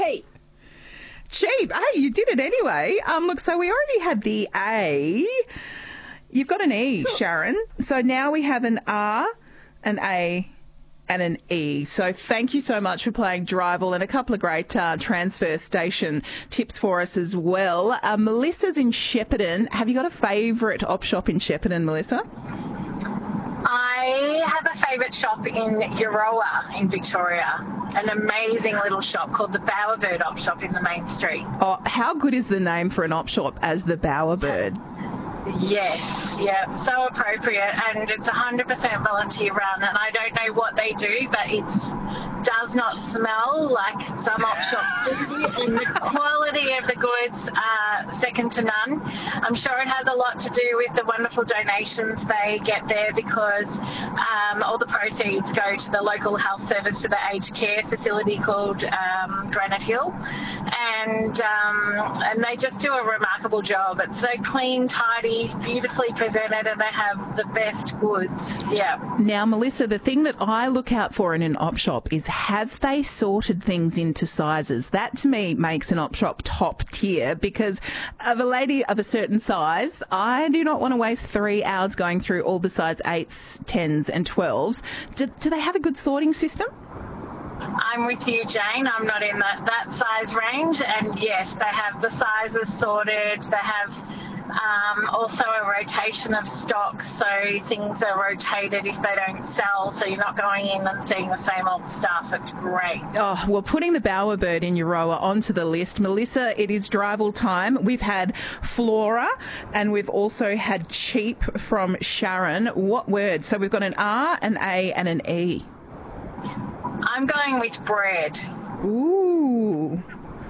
cheap. Cheap. Hey, you did it anyway. Look, so we already had the A. You've got an E, Sharon. So now we have an R, an A, and an E. So thank you so much for playing Drival, and a couple of great transfer station tips for us as well. Melissa's in Shepparton. Have you got a favourite op shop in Shepparton, Melissa? I have a favourite shop in Euroa in Victoria, an amazing little shop called the Bowerbird Op Shop in the main street. Oh, how good is the name for an op shop as the Bowerbird? Yes, yeah, so appropriate, and it's 100% volunteer run, and I don't know what they do, but it does not smell like some op shops do, and the quality of the goods are second to none. I'm sure it has a lot to do with the wonderful donations they get there, because all the proceeds go to the local health service, to the aged care facility called Granite Hill, and they just do a remarkable job. It's so clean, tidy, beautifully presented, and they have the best goods. Yeah. Now, Melissa, the thing that I look out for in an op shop is, have they sorted things into sizes? That to me makes an op shop top tier, because of a lady of a certain size, I do not want to waste 3 hours going through all the size 8s, 10s and 12s. Do they have a good sorting system? I'm with you, Jane. I'm not in that size range, and yes, they have the sizes sorted. They have also a rotation of stock, so things are rotated if they don't sell, so you're not going in and seeing the same old stuff. It's great. Oh, well, putting the Bowerbird in Euroa onto the list. Melissa, it is Drival time. We've had Flora, and we've also had Cheap from Sharon. What word? So we've got an R, an A and an E. I'm going with bread. Ooh.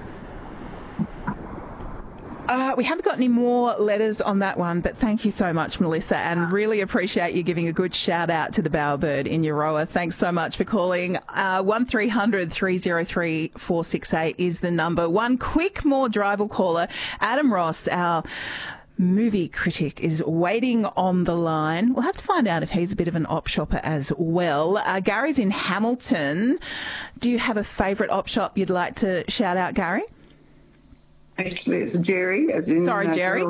We haven't got any more letters on that one, but thank you so much, Melissa, and really appreciate you giving a good shout out to the Bowerbird in Euroa. Thanks so much for calling. 1300 303 468 is the number. One quick more Drival caller. Adam Ross, our movie critic, is waiting on the line. We'll have to find out if he's a bit of an op shopper as well. Gary's in Hamilton. Do you have a favourite op shop you'd like to shout out, Gary? Actually, it's Jerry, as in Jerry.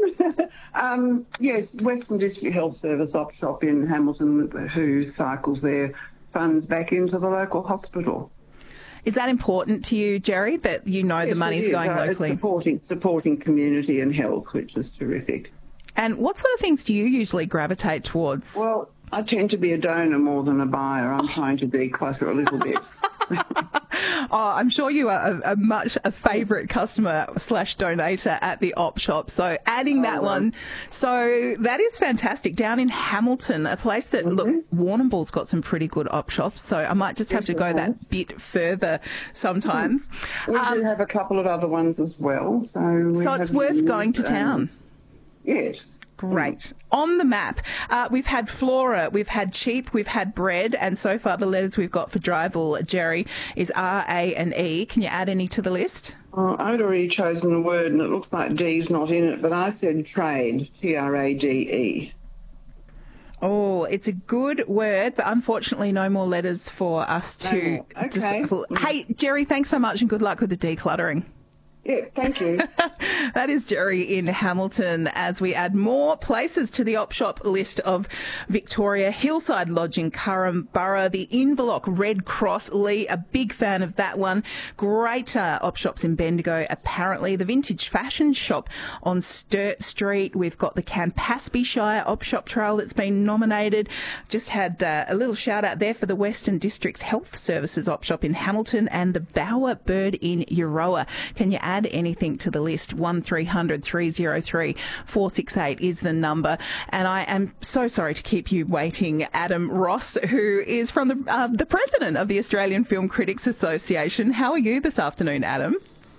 Yes, Western District Health Service op shop in Hamilton, who cycles their funds back into the local hospital. Is that important to you, Jerry, that you know the money's going locally? It's supporting community and health, which is terrific. And what sort of things do you usually gravitate towards? Well, I tend to be a donor more than a buyer. I'm trying to declutter a little bit. Oh, I'm sure you are a favourite customer / donator at the op shop. So adding that one. So that is fantastic. Down in Hamilton, a place that, look, Warrnambool's got some pretty good op shops. So I might just have to go that bit further sometimes. We do have a couple of other ones as well. So it's worth going to town. Yes. Great. On the map, we've had Flora, we've had Cheap, we've had Bread, and so far the letters we've got for Drival, Jerry, is R, A and E. Can you add any to the list? I'd already chosen a word, and it looks like D's not in it, but I said trade, Trade. Oh, it's a good word, but unfortunately no more letters for us to decipher. Hey, Jerry, thanks so much and good luck with the decluttering. Yeah, thank you. That is Jerry in Hamilton, as we add more places to the op shop list of Victoria. Hillside Lodge in Currumborough, the Inverloch Red Cross, Lee, a big fan of that one. Great op shops in Bendigo, apparently. The Vintage Fashion Shop on Sturt Street. We've got the Campaspe Shire op shop trail that's been nominated. Just had a little shout out there for the Western District's Health Services op shop in Hamilton, and the Bowerbird in Euroa. Can you add anything to the list? 1300 303 468 is the number. And I am so sorry to keep you waiting, Adam Ross, who is from the president of the Australian Film Critics Association. How are you this afternoon, Adam?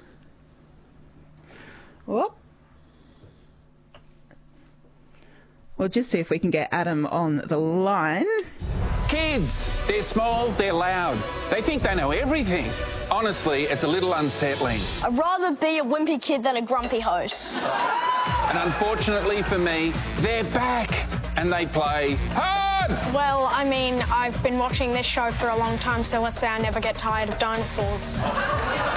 Well, we'll just see if we can get Adam on the line. Kids, they're small, they're loud. They think they know everything. Honestly, it's a little unsettling. I'd rather be a wimpy kid than a grumpy host. And unfortunately for me, they're back and they play hard! Well, I mean, I've been watching this show for a long time, so let's say I never get tired of dinosaurs.